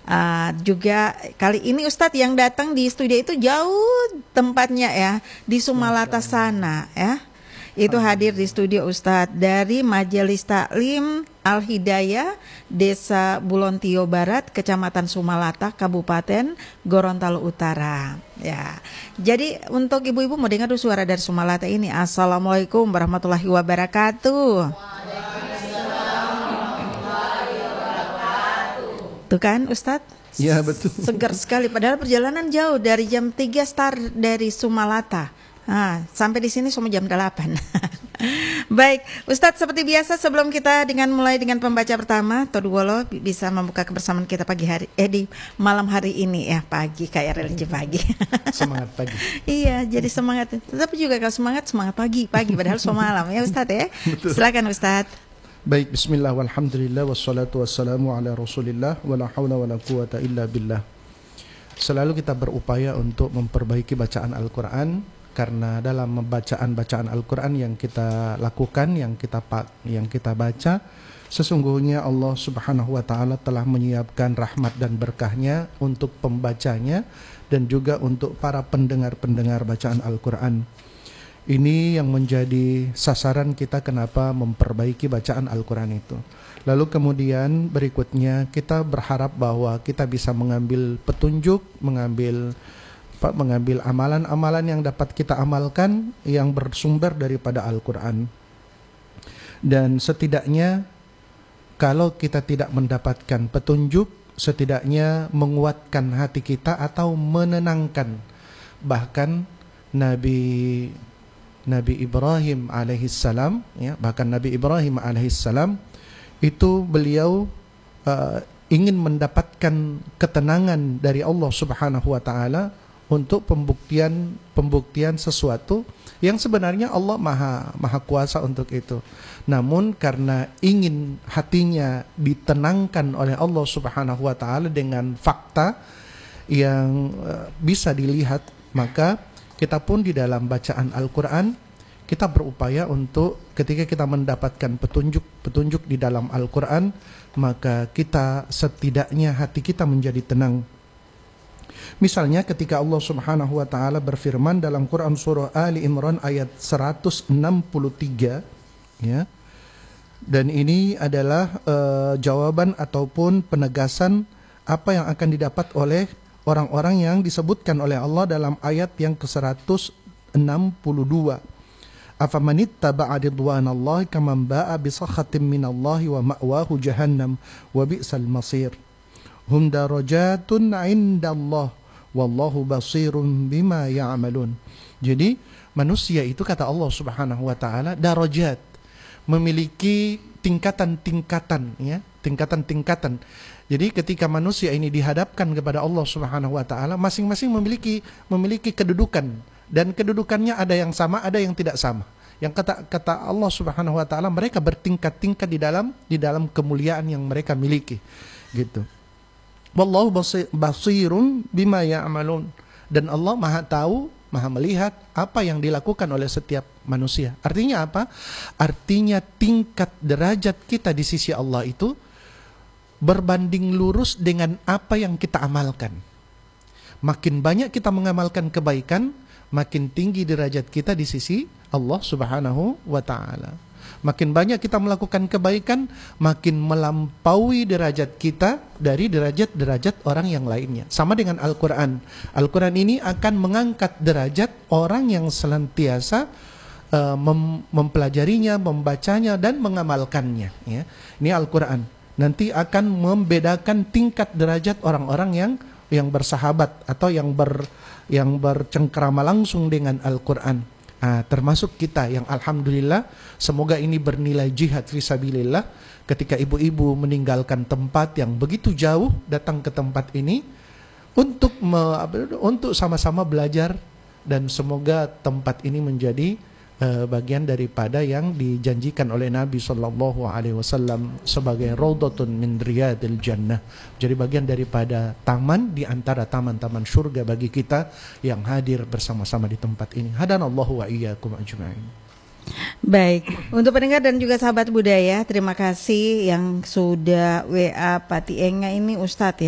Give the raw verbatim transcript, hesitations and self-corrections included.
Uh, juga kali ini Ustadz yang datang di studio itu jauh tempatnya ya, di Sumalata sana ya. Itu hadir di studio Ustadz dari Majelis Taklim Al-Hidayah Desa Bulontio Barat, Kecamatan Sumalata, Kabupaten Gorontalo Utara. Ya. Jadi untuk ibu-ibu mau dengar suara dari Sumalata ini. Assalamualaikum warahmatullahi wabarakatuh. Tuh kan Ustadz? Iya betul. Segar sekali. Padahal perjalanan jauh dari jam tiga start dari Sumalata. Nah, sampai di sini semua jam delapan. Baik, Ustadz, seperti biasa sebelum kita dengan mulai dengan pembaca pertama, Todwolo bisa membuka kebersamaan kita pagi hari, eh di malam hari ini ya, pagi kayak religi pagi. Semangat pagi. Iya, jadi semangat. Tetapi juga kalau semangat semangat pagi, pagi padahal so malam ya Ustadz ya. Betul. Silakan Ustadz. Baik, bismillah walhamdulillah wassalatu wassalamu ala rasulillah wala hawla wala quwata illa billah. Selalu kita berupaya untuk memperbaiki bacaan Al-Quran, karena dalam bacaan-bacaan Al-Quran yang kita lakukan, yang kita yang kita baca, sesungguhnya Allah Subhanahu wa taala telah menyiapkan rahmat dan berkahnya untuk pembacanya dan juga untuk para pendengar-pendengar bacaan Al-Quran. Ini yang menjadi sasaran kita kenapa memperbaiki bacaan Al-Quran itu. Lalu kemudian berikutnya kita berharap bahwa kita bisa mengambil petunjuk, mengambil mengambil amalan-amalan yang dapat kita amalkan yang bersumber daripada Al-Quran. Dan setidaknya kalau kita tidak mendapatkan petunjuk, setidaknya menguatkan hati kita atau menenangkan. Bahkan Nabi Nabi Ibrahim alaihissalam, ya, bahkan Nabi Ibrahim alaihissalam itu beliau uh, ingin mendapatkan ketenangan dari Allah Subhanahu wa taala untuk pembuktian pembuktian sesuatu yang sebenarnya Allah maha maha kuasa untuk itu. Namun karena ingin hatinya ditenangkan oleh Allah Subhanahu wa taala dengan fakta yang uh, bisa dilihat, maka kita pun di dalam bacaan Al-Quran, kita berupaya untuk ketika kita mendapatkan petunjuk-petunjuk di dalam Al-Quran, maka kita setidaknya hati kita menjadi tenang. Misalnya ketika Allah Subhanahu wa taala berfirman dalam Quran surah Ali Imran ayat seratus enam puluh tiga, ya. Dan ini adalah uh, jawaban ataupun penegasan apa yang akan didapat oleh orang-orang yang disebutkan oleh Allah dalam ayat yang ke seratus enam puluh dua. Afamanittaba'a ridwanallahi kaman ba'a bisakhatin minallahi wa ma'wahu jahannam wa bi'sal masir. Hum darajatun 'indallah wallahu basirun bima ya'malun. Jadi manusia itu kata Allah Subhanahu wa taala darajat, memiliki tingkatan-tingkatan, ya, tingkatan-tingkatan. Jadi ketika manusia ini dihadapkan kepada Allah Subhanahu wa taala, masing-masing memiliki memiliki kedudukan, dan kedudukannya ada yang sama, ada yang tidak sama. Yang kata kata Allah Subhanahu wa taala, mereka bertingkat-tingkat di dalam di dalam kemuliaan yang mereka miliki. Gitu. Wallahu basirun bima ya'malun. Dan Allah Maha tahu, Maha melihat apa yang dilakukan oleh setiap manusia. Artinya apa? Artinya tingkat derajat kita di sisi Allah itu berbanding lurus dengan apa yang kita amalkan. Makin banyak kita mengamalkan kebaikan, makin tinggi derajat kita di sisi Allah Subhanahu wa taala. Makin banyak kita melakukan kebaikan, makin melampaui derajat kita dari derajat-derajat orang yang lainnya. Sama dengan Al-Quran. Al-Quran ini akan mengangkat derajat orang yang senantiasa uh, mem mempelajarinya, membacanya, dan mengamalkannya. Ya. Ini Al-Quran. Nanti akan membedakan tingkat derajat orang-orang yang yang bersahabat atau yang ber yang bercengkrama langsung dengan Al-Quran. Nah, termasuk kita yang alhamdulillah, semoga ini bernilai jihad fisabilillah, ketika ibu-ibu meninggalkan tempat yang begitu jauh datang ke tempat ini untuk me, untuk sama-sama belajar, dan semoga tempat ini menjadi uh, bagian daripada yang dijanjikan oleh Nabi Shallallahu Alaihi Wasallam sebagai raudhatun min riyadil jannah, jadi bagian daripada taman di antara taman-taman surga bagi kita yang hadir bersama-sama di tempat ini. Hadanallahu wa iyyakum ajma'in. Baik, untuk pendengar dan juga sahabat budaya, terima kasih yang sudah W A Pati Enga ini Ustadz ya.